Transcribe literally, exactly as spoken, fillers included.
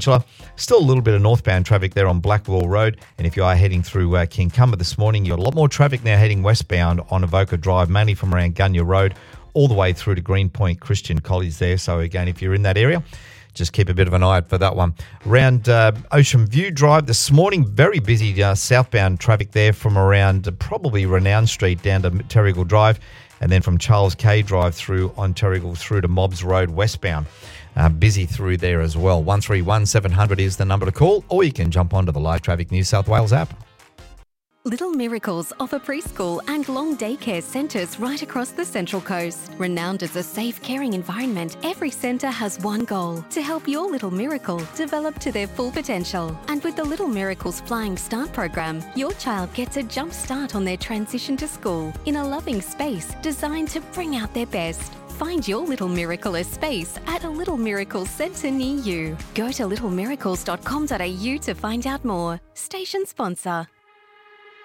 Peninsula. Still a little bit of northbound traffic there on Blackwall Road. And if you are heading through uh, Kincumber this morning, you've got a lot more traffic now heading westbound on Avoca Drive, mainly from around Gunya Road, all the way through to Greenpoint Christian College there. So again, if you're in that area, just keep a bit of an eye out for that one. Around uh, Ocean View Drive this morning, very busy uh, southbound traffic there from around uh, probably Renown Street down to Terrigal Drive, and then from Charles K Drive through on Terrigal through to Mobbs Road westbound. Uh, busy through there as well. one three one seven hundred is the number to call, or you can jump onto the Live Traffic New South Wales app. Little Miracles offer preschool and long daycare centres right across the Central Coast. Renowned as a safe, caring environment, every centre has one goal: to help your little miracle develop to their full potential. And with the Little Miracles Flying Start program, your child gets a jump start on their transition to school in a loving space designed to bring out their best. Find your Little Miracle space at a Little Miracles centre near you. Go to little miracles dot com dot a u to find out more. Station sponsor.